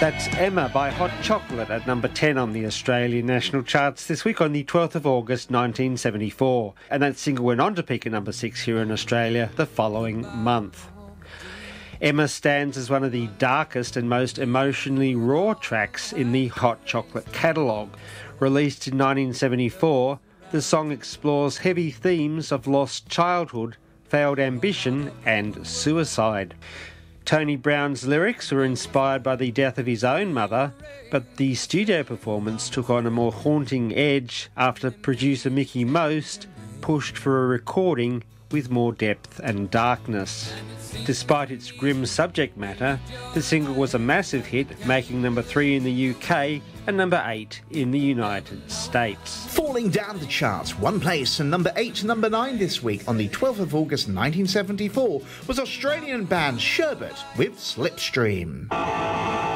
That's Emma by Hot Chocolate at number 10 on the Australian national charts this week on the 12th of August 1974. And that single went on to peak at number 6 here in Australia the following month. Emma stands as one of the darkest and most emotionally raw tracks in the Hot Chocolate catalogue. Released in 1974, the song explores heavy themes of lost childhood, failed ambition and suicide. Tony Brown's lyrics were inspired by the death of his own mother, but the studio performance took on a more haunting edge after producer Mickey Most pushed for a recording with more depth and darkness. Despite its grim subject matter, the single was a massive hit, making number 3 in the UK and number 8 in the United States. Falling down the charts, one place from number 8 to number 9 this week on the 12th of August 1974 was Australian band Sherbet with Slipstream.